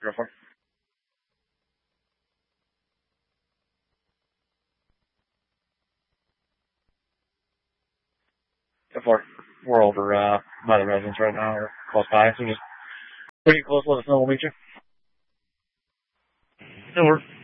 Go for it. Go for it. We're over by the residence right now, or close by, so just pretty close. Let us know. We'll meet you. It works.